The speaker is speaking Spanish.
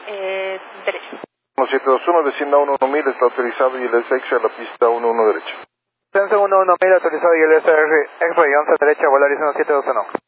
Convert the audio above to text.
Derecho. 721, descienda 11000, está autorizado y el SX a la pista 11 derecho. Descenso 11000, autorizado y el SR, X-Ray 11 derecha, Volaris 1721.